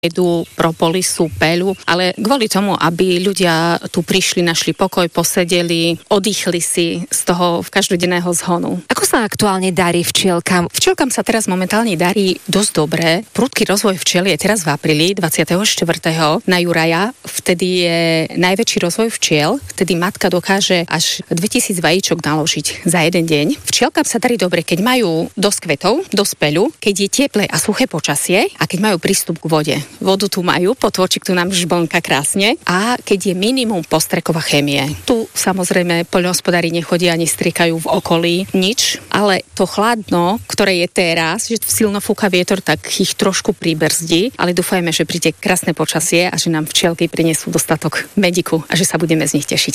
jedu propolisu, peľu, ale kvôli tomu, aby ľudia tu prišli, našli pokoj, posedeli, oddychli si z toho každodenného zhonu. Ako sa aktuálne darí včielkam? Včielkam sa teraz momentálne darí dosť dobre. Prudký rozvoj včiel je teraz v apríli 24. na Juraja. Vtedy je najväčší rozvoj včiel. Vtedy matka dokáže až 2000 vajíčok naložiť za jeden deň. Včielkam sa darí dobre, keď majú dosť kvetov, dosť peľu, keď je teplé a suché počasie a keď majú prístup k vode. Vodu tu majú, potôčik tu nám žblnka krásne a keď je minimum postrekov a chémie. Tu samozrejme poľnohospodári nechodia ani strikajú v okolí nič, ale to chladno, ktoré je teraz, že silno fúka vietor, tak ich trošku pribrzdí, ale dúfajme, že príde krásne počasie a že nám včielky prinesú dostatok mediku a že sa budeme z nich tešiť.